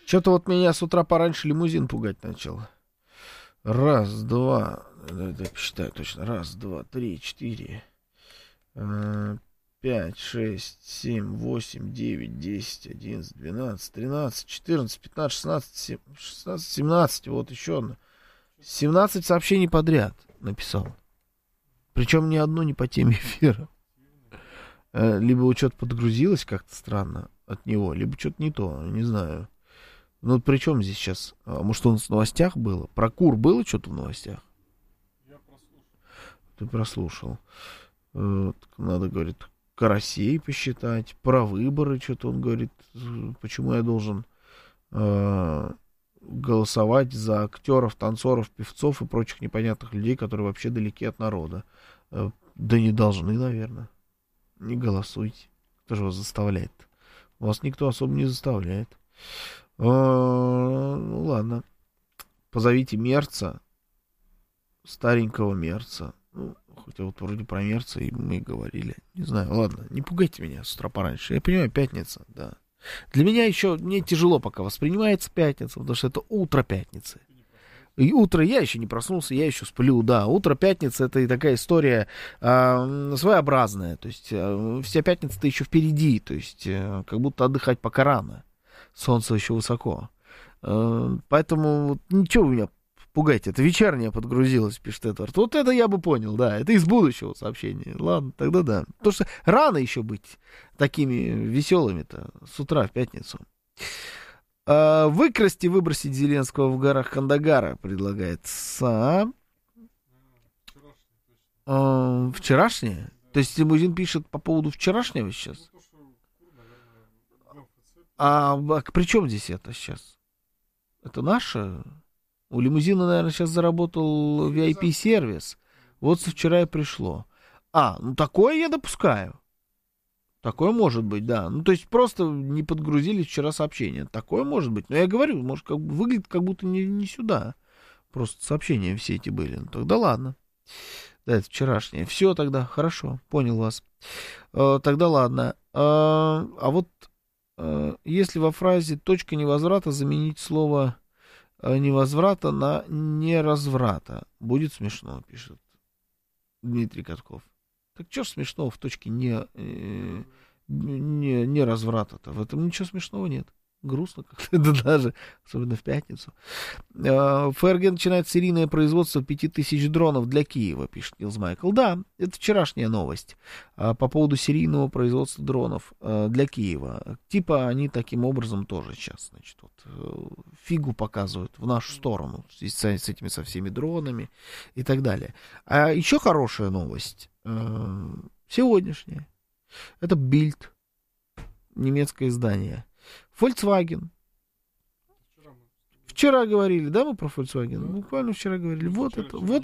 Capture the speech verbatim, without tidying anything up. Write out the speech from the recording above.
Что-то вот меня с утра пораньше лимузин пугать начал. Раз, два, дай посчитаю точно. Раз, два, три, четыре, пять, шесть, семь, восемь, девять, десять, одиннадцать, двенадцать, тринадцать, четырнадцать, пятнадцать, шестнадцать, шестнадцать, семнадцать. Вот еще одно. семнадцать сообщений подряд написал. Причем ни одно не по теме эфира. Либо вот что-то подгрузилось как-то странно от него, либо что-то не то, не знаю. Ну, при чем здесь сейчас? А, может, он в новостях было? Про кур было что-то в новостях? Я прослушал. Ты прослушал. Вот, надо, говорит, карасей посчитать, про выборы что-то он говорит. Почему я должен э, голосовать за актеров, танцоров, певцов и прочих непонятных людей, которые вообще далеки от народа? Э, да не должны, наверное. Не голосуйте. Кто же вас заставляет? Вас никто особо не заставляет. А, ну ладно. Позовите Мерца, старенького Мерца. Ну, хотя вот вроде про Мерца и мы говорили. Не знаю, ладно, не пугайте меня с утра пораньше. Я понимаю, пятница, да. Для меня еще, мне тяжело пока воспринимается пятница, потому что это утро пятницы. И утро я еще не проснулся, я еще сплю, да. Утро пятницы — это и такая история э, своеобразная. То есть э, вся пятница-то еще впереди. То есть э, как будто отдыхать пока рано. Солнце еще высоко. Э, поэтому вот, ничего вы меня пугаете. Это вечернее подгрузилось, пишет Эдвард. Вот это я бы понял, да. Это из будущего сообщения. Ладно, тогда да. Потому что рано еще быть такими веселыми-то с утра в пятницу. Uh, выкрасть и выбросить Зеленского в горах Кандагара, предлагает Са. Uh, вчерашнее? То есть лимузин пишет по поводу вчерашнего сейчас? А, а при чем здесь это сейчас? Это наше? У лимузина, наверное, сейчас заработал ви ай пи-сервис. Вот со вчера и пришло. А, ну такое я допускаю. Такое может быть, да. Ну, то есть просто не подгрузили вчера сообщения. Такое может быть. Но я говорю, может, как, выглядит как будто не, не сюда. Просто сообщения все эти были. Ну, тогда ладно. Да, это вчерашнее. Все тогда, хорошо, понял вас. Э, тогда ладно. Э, а вот э, если во фразе «точка невозврата» заменить слово э, «невозврата» на «неразврата», будет смешно, пишет Дмитрий Катков. Так что ж смешного в точке не, э, не, не разврата-то? В этом ничего смешного нет. Грустно как-то, да даже, особенно в пятницу. Э, ФРГ начинает серийное производство пяти тысяч дронов для Киева, пишет Нилс Майкл. Да, это вчерашняя новость э, по поводу серийного производства дронов э, для Киева. Типа они таким образом тоже сейчас, значит, вот, э, фигу показывают в нашу сторону с, с этими со всеми дронами и так далее. А еще хорошая новость. Сегодняшнее. Это Bild, немецкое издание. Volkswagen. Вчера говорили, да, мы про Volkswagen? Буквально вчера говорили. Вот это, вот